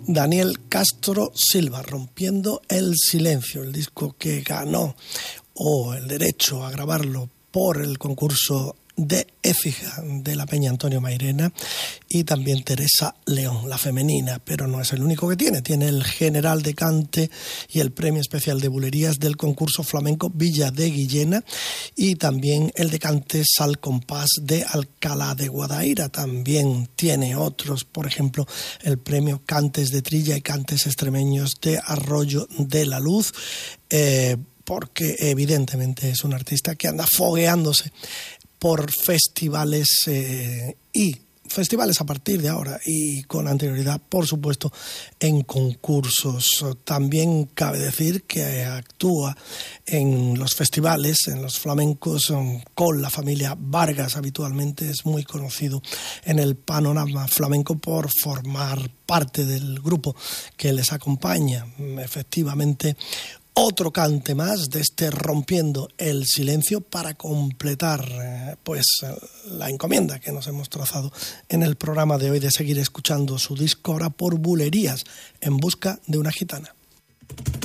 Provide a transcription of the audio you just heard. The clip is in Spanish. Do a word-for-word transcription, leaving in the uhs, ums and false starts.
Daniel Castro Silva, Rompiendo el Silencio, el disco que ganó o el derecho a grabarlo por el concurso de Écija de la Peña Antonio Mairena, y también Teresa León, la femenina, pero no es el único que tiene. Tiene el general de cante y el premio especial de bulerías del concurso flamenco Villa de Guillena, y también el de cantes al compás de Alcalá de Guadaira. También tiene otros, por ejemplo, el premio Cantes de Trilla y Cantes Extremeños de Arroyo de la Luz, eh, porque evidentemente es un artista que anda fogueándose por festivales eh, y festivales a partir de ahora y con anterioridad, por supuesto, en concursos. También cabe decir que actúa en los festivales, en los flamencos, con la familia Vargas. Habitualmente es muy conocido en el panorama flamenco por formar parte del grupo que les acompaña. Efectivamente, otro cante más de este Rompiendo el Silencio para completar eh, pues la encomienda que nos hemos trazado en el programa de hoy de seguir escuchando su disco ahora por bulerías, En busca de una gitana.